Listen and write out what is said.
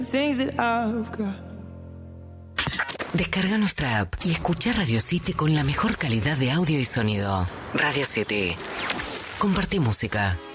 things that I've got. Descarga nuestra app y escucha Radio City con la mejor calidad de audio y sonido. Radio City. Compartí música.